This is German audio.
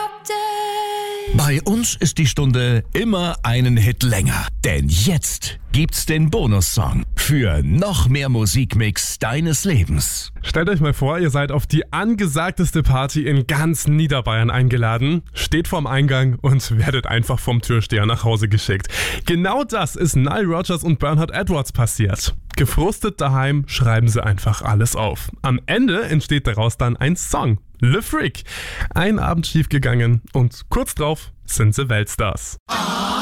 Bei uns ist die Stunde immer einen Hit länger. Denn jetzt gibt's den Bonussong für noch mehr Musikmix deines Lebens. Stellt euch mal vor, ihr seid auf die angesagteste Party in ganz Niederbayern eingeladen, steht vorm Eingang und werdet einfach vom Türsteher nach Hause geschickt. Genau das ist Nile Rodgers und Bernard Edwards passiert. Gefrustet daheim schreiben sie einfach alles auf. Am Ende entsteht daraus dann ein Song. Le Freak. Ein Abend schief gegangen und kurz drauf sind sie Weltstars.